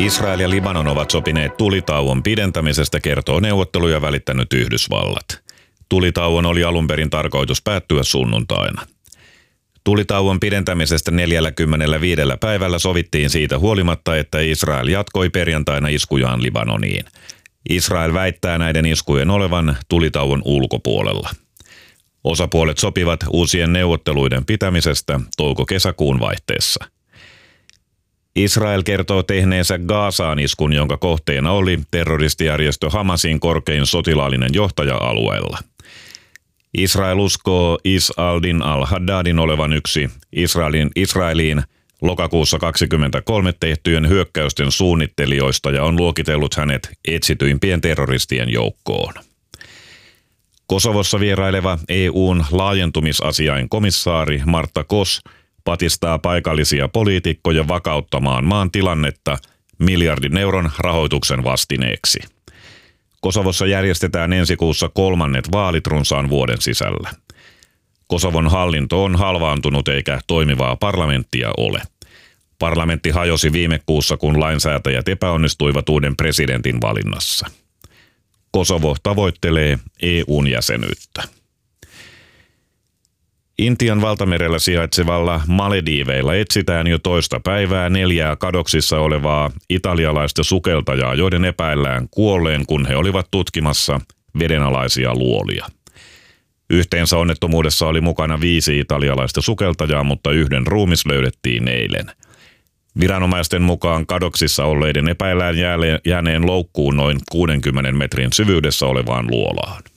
Israel ja Libanon ovat sopineet tulitauon pidentämisestä, kertoo neuvotteluja välittänyt Yhdysvallat. Tulitauon oli alun perin tarkoitus päättyä sunnuntaina. Tulitauon pidentämisestä 45 päivällä sovittiin siitä huolimatta, että Israel jatkoi perjantaina iskujaan Libanoniin. Israel väittää näiden iskujen olevan tulitauon ulkopuolella. Osapuolet sopivat uusien neuvotteluiden pitämisestä touko-kesäkuun vaihteessa. Israel kertoo tehneensä Gazaan iskun, jonka kohteena oli terroristijärjestö Hamasin korkein sotilaallinen johtaja alueella. Israel uskoo Is al-Din al-Haddadin olevan yksi Israeliin lokakuussa 2023 tehtyjen hyökkäysten suunnittelijoista ja on luokitellut hänet etsityimpien terroristien joukkoon. Kosovossa vieraileva EU:n laajentumisasiain komissaari Marta Kos patistaa paikallisia poliitikkoja vakauttamaan maan tilannetta miljardin euron rahoituksen vastineeksi. Kosovossa järjestetään ensi kuussa 3. vaalit runsaan vuoden sisällä. Kosovon hallinto on halvaantunut eikä toimivaa parlamenttia ole. Parlamentti hajosi viime kuussa, kun lainsäätäjät epäonnistuivat uuden presidentin valinnassa. Kosovo tavoittelee EU:n jäsenyyttä. Intian valtamerellä sijaitsevalla Malediiveilla etsitään jo toista päivää 4 kadoksissa olevaa italialaista sukeltajaa, joiden epäillään kuolleen, kun he olivat tutkimassa vedenalaisia luolia. Yhteensä onnettomuudessa oli mukana 5 italialaista sukeltajaa, mutta yhden ruumis löydettiin eilen. Viranomaisten mukaan kadoksissa olleiden epäillään jääneen loukkuun noin 60 metrin syvyydessä olevaan luolaan.